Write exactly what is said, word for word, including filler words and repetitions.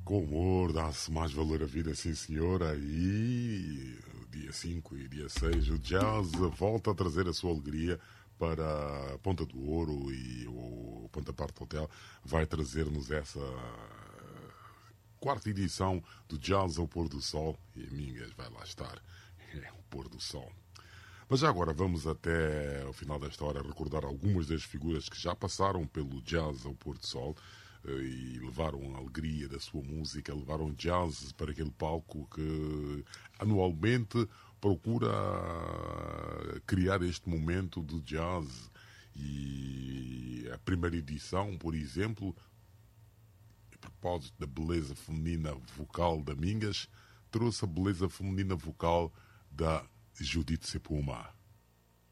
Com humor, dá-se mais valor à vida, sim senhora. E dia cinco e dia seis o jazz volta a trazer a sua alegria para a Ponta do Ouro, e o Ponta Park Hotel vai trazer-nos essa quarta edição do Jazz ao Pôr do Sol. E Mingas vai lá estar, é o Pôr do Sol. Mas já agora vamos até ao final desta hora recordar algumas das figuras que já passaram pelo Jazz ao Pôr do Sol e levaram a alegria da sua música, levaram jazz para aquele palco que anualmente procura criar este momento do jazz. E a primeira edição, por exemplo, a propósito da beleza feminina vocal da Mingas, trouxe a beleza feminina vocal da Judith Sepuma.